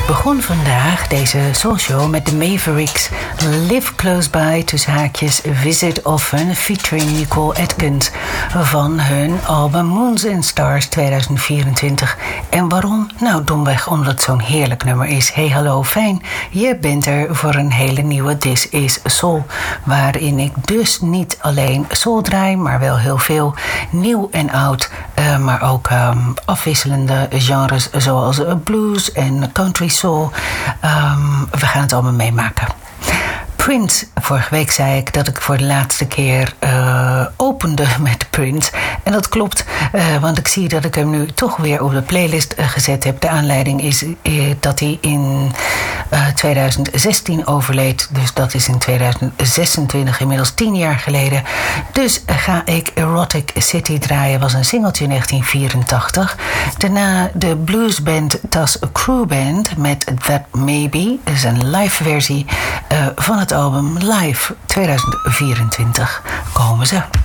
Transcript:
Ik begon vandaag deze soulshow met de Mavericks. Live Close By, tussen haakjes Visit Often, featuring Nicole Atkins, van hun album Moons and Stars 2024. En waarom? Nou, domweg omdat het zo'n heerlijk nummer is. Hey, hallo, fijn. Je bent er voor een hele nieuwe This Is Soul, waarin ik dus niet alleen soul draai, maar wel heel veel nieuw en oud, maar ook afwisselende genres zoals blues en country soul. We gaan het allemaal meemaken. Prince, vorige week zei ik dat ik voor de laatste keer opende met Prince. En dat klopt, want ik zie dat ik hem nu toch weer op de playlist gezet heb. De aanleiding is dat hij in 2016 overleed. Dus dat is in 2026, inmiddels 10 jaar geleden. Dus ga ik Erotic City draaien, was een singeltje in 1984. Daarna de bluesband Tas Crew Band met That Maybe. Dat is een live versie van het album Live 2024. Komen ze.